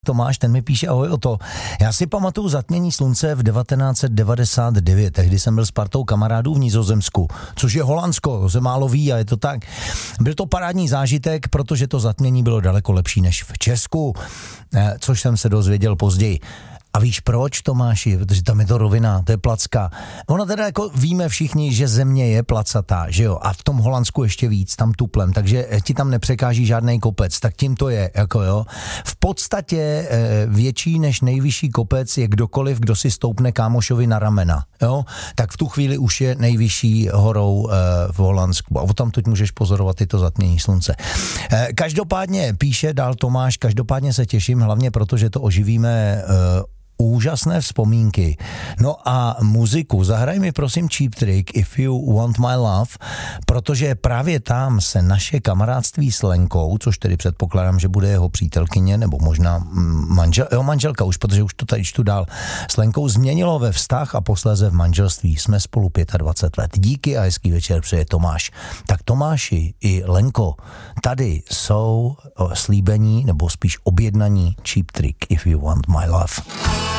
Tomáš, ten mi píše, ahoj Oto. Já si pamatuju zatmění slunce v 1999, tehdy jsem byl s partou kamarádů v Nizozemsku, což je Holandsko, to se málo ví a je to tak. Byl to parádní zážitek, protože to zatmění bylo daleko lepší než v Česku, což jsem se dozvěděl později. A víš proč, Tomáši? Protože tam je to rovina, to je placka. Ono teda jako víme všichni, že země je placatá, že jo? A v tom Holandsku ještě víc, tam tuplem, takže ti tam nepřekáží žádný kopec, tak tím to je, jako jo. V podstatě větší než nejvyšší kopec je kdokoliv, kdo si stoupne kámošovi na ramena, jo? Tak v tu chvíli už je nejvyšší horou v Holandsku. A tam teď můžeš pozorovat tyto zatmění slunce. Každopádně píše dál Tomáš, každopádně se těším, hlavně protože to oživíme úžasné vzpomínky. No a muziku, zahraj mi prosím Cheap Trick If You Want My Love, protože právě tam se naše kamarádství s Lenkou, což tedy předpokládám, že bude jeho přítelkyně, nebo možná manželka už, protože už to tady čtu dál, s Lenkou změnilo ve vztah a posléze v manželství. Jsme spolu 25 let. Díky a hezký večer přeje Tomáš. Tak Tomáši i Lenko, tady jsou slíbení, nebo spíš objednaní Cheap Trick If You Want My Love.